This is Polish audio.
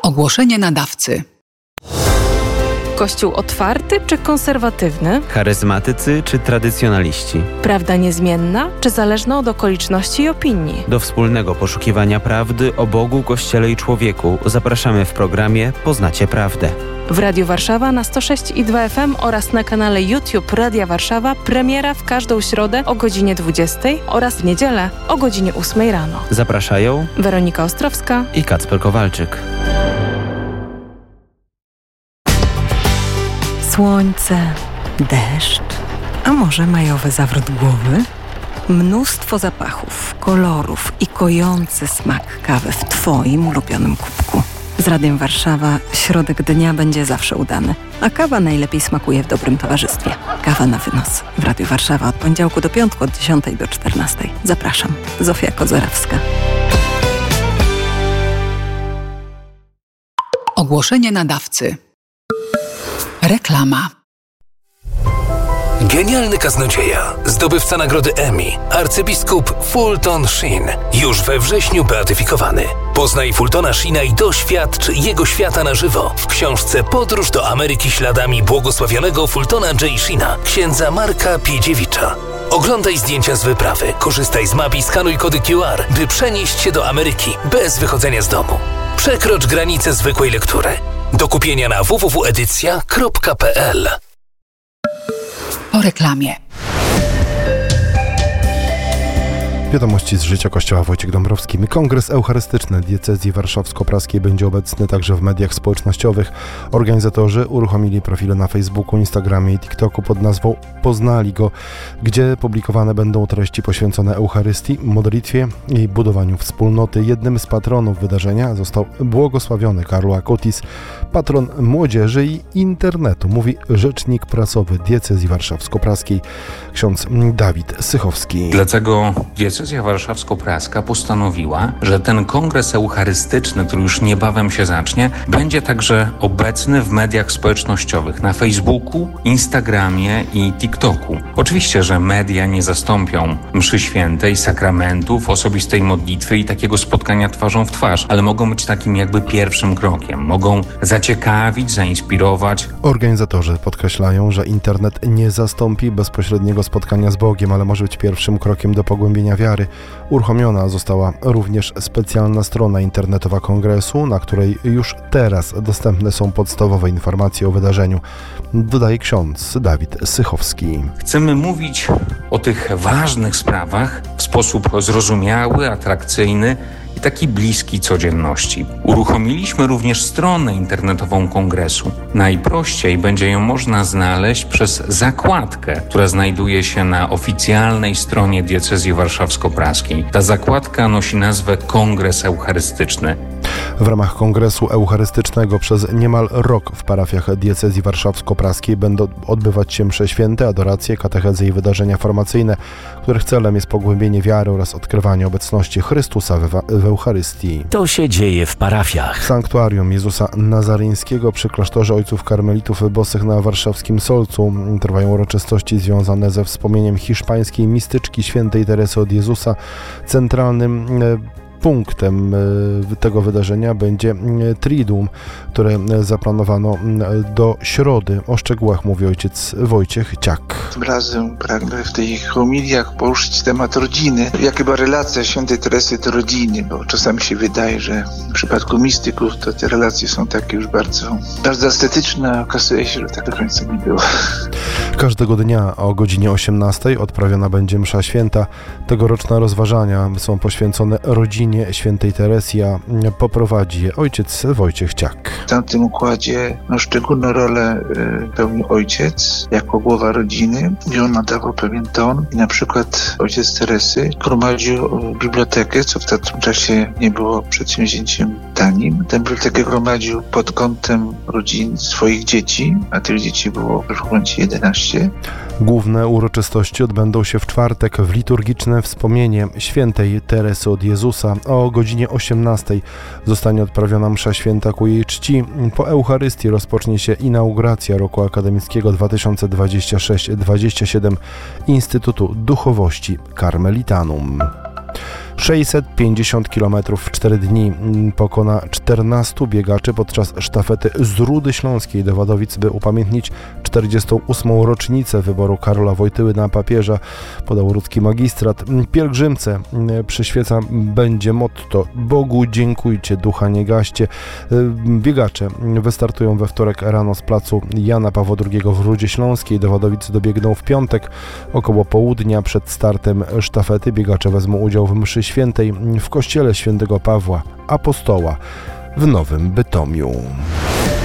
Ogłoszenie nadawcy. Kościół otwarty czy konserwatywny? Charyzmatycy czy tradycjonaliści? Prawda niezmienna czy zależna od okoliczności i opinii? Do wspólnego poszukiwania prawdy o Bogu, Kościele i człowieku zapraszamy w programie Poznacie Prawdę. W Radiu Warszawa na 106,2 FM oraz na kanale YouTube Radia Warszawa premiera w każdą środę o godzinie 20 oraz w niedzielę o godzinie 8 rano. Zapraszają Weronika Ostrowska i Kacper Kowalczyk. Słońce, deszcz, a może majowy zawrót głowy? Mnóstwo zapachów, kolorów i kojący smak kawy w Twoim ulubionym kubku. Z Radiem Warszawa środek dnia będzie zawsze udany, a kawa najlepiej smakuje w dobrym towarzystwie. Kawa na wynos. W Radiu Warszawa od poniedziałku do piątku od 10 do 14. Zapraszam. Zofia Kozorawska. Ogłoszenie nadawcy. Reklama. Genialny kaznodzieja, zdobywca nagrody Emmy, arcybiskup Fulton Sheen, już we wrześniu beatyfikowany. Poznaj Fultona Sheena i doświadcz jego świata na żywo w książce Podróż do Ameryki śladami błogosławionego Fultona J. Sheena, księdza Marka Piedziewicza. Oglądaj zdjęcia z wyprawy, korzystaj z map i skanuj kody QR, by przenieść się do Ameryki bez wychodzenia z domu. Przekrocz granicę zwykłej lektury. Do kupienia na www.edycja.pl. Po reklamie. Wiadomości z życia Kościoła. Wojciech Dąbrowski. Kongres Eucharystyczny Diecezji Warszawsko-Praskiej będzie obecny także w mediach społecznościowych. Organizatorzy uruchomili profile na Facebooku, Instagramie i TikToku pod nazwą Poznali Go, gdzie publikowane będą treści poświęcone Eucharystii, modlitwie i budowaniu wspólnoty. Jednym z patronów wydarzenia został błogosławiony Carlo Acutis, patron młodzieży i internetu, mówi rzecznik prasowy Diecezji Warszawsko-Praskiej, ksiądz Dawid Sychowski. Dlatego Diecezja Warszawsko-Praska postanowiła, że ten kongres eucharystyczny, który już niebawem się zacznie, będzie także obecny w mediach społecznościowych, na Facebooku, Instagramie i TikToku. Oczywiście, że media nie zastąpią mszy świętej, sakramentów, osobistej modlitwy i takiego spotkania twarzą w twarz, ale mogą być takim jakby pierwszym krokiem. Mogą zaciekawić, zainspirować. Organizatorzy podkreślają, że internet nie zastąpi bezpośredniego spotkania z Bogiem, ale może być pierwszym krokiem do pogłębienia wiary. Uruchomiona została również specjalna strona internetowa kongresu, na której już teraz dostępne są podstawowe informacje o wydarzeniu, dodaje ksiądz Dawid Sychowski. Chcemy mówić o tych ważnych sprawach w sposób zrozumiały, atrakcyjny i taki bliski codzienności. Uruchomiliśmy również stronę internetową kongresu. Najprościej będzie ją można znaleźć przez zakładkę, która znajduje się na oficjalnej stronie Diecezji Warszawsko-Praskiej. Ta zakładka nosi nazwę Kongres Eucharystyczny. W ramach Kongresu Eucharystycznego przez niemal rok w parafiach Diecezji Warszawsko-Praskiej będą odbywać się msze święte, adoracje, katechezy i wydarzenia formacyjne, których celem jest pogłębienie wiary oraz odkrywanie obecności Chrystusa w Eucharystii. To się dzieje w parafiach. W sanktuarium Jezusa Nazareńskiego przy klasztorze Ojców Karmelitów Bosych na warszawskim Solcu trwają uroczystości związane ze wspomnieniem hiszpańskiej mistyczki świętej Teresy od Jezusa. Centralnym punktem tego wydarzenia będzie Triduum, które zaplanowano do środy. O szczegółach mówi ojciec Wojciech Ciak. Tym razem pragnę w tych homiliach poruszyć temat rodziny. Jaka była relacja świętej Teresy do rodziny, bo czasami się wydaje, że w przypadku mistyków to te relacje są takie już bardzo estetyczne, a okazuje się, że tak do końca nie było. Każdego dnia o godzinie 18 odprawiona będzie msza święta. Tegoroczne rozważania są poświęcone rodzinie świętej Teresy, a poprowadzi je ojciec Wojciech Ciak. W tamtym układzie szczególną rolę pełnił ojciec jako głowa rodziny i on nadawał pewien ton. I na przykład ojciec Teresy gromadził bibliotekę, co w tamtym czasie nie było przedsięwzięciem tanim. Tę bibliotekę gromadził pod kątem rodzin swoich dzieci, a tych dzieci było w momencie 11. Główne uroczystości odbędą się w czwartek w liturgiczne wspomnienie świętej Teresy od Jezusa. O godzinie 18 zostanie odprawiona msza święta ku jej czci. Po Eucharystii rozpocznie się inauguracja roku akademickiego 2026-27 Instytutu Duchowości Karmelitanum. 650 km w 4 dni pokona 14 biegaczy podczas sztafety z Rudy Śląskiej do Wadowic, by upamiętnić 48. rocznicę wyboru Karola Wojtyły na papieża, podał łódzki magistrat. Pielgrzymce przyświeca będzie motto: Bogu dziękujcie, ducha nie gaście. Biegacze wystartują we wtorek rano z placu Jana Pawła II w Rudzie Śląskiej. Do Wadowic dobiegną w piątek około południa. Przed startem sztafety biegacze wezmą udział w mszy świętej w kościele świętego Pawła Apostoła w Nowym Bytomiu.